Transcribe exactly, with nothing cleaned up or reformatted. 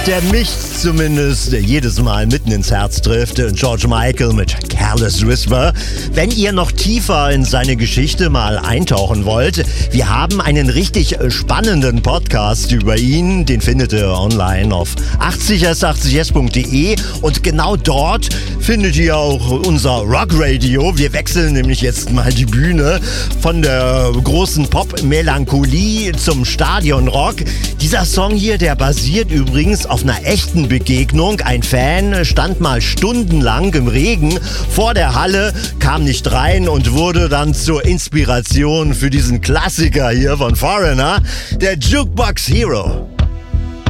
der mich zumindest jedes Mal mitten ins Herz trifft, George Michael mit Careless Whisper. Wenn ihr noch tiefer in seine Geschichte mal eintauchen wollt, wir haben einen richtig spannenden Podcast über ihn, den findet ihr online auf achtzig s achtzig s punkt de und genau dort findet ihr auch unser Rockradio. Wir wechseln nämlich jetzt mal die Bühne von der großen Pop-Melancholie zum Stadionrock. Dieser Song hier, der basiert übrigens auf einer echten Begegnung. Ein Fan stand mal stundenlang im Regen vor der Halle, kam nicht rein und wurde dann zur Inspiration für diesen Klassiker hier von Foreigner, der Jukebox Hero.